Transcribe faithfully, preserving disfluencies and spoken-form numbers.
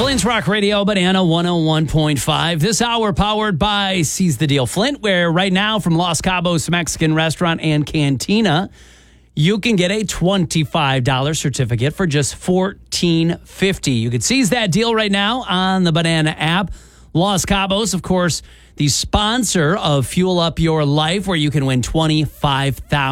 Flint's Rock Radio, Banana one oh one point five. This hour powered by Seize the Deal Flint, where right now from Los Cabos Mexican Restaurant and Cantina, you can get a twenty-five dollars certificate for just fourteen fifty. You can seize that deal right now on the Banana app. Los Cabos, of course, the sponsor of Fuel Up Your Life, where you can win twenty-five thousand dollars.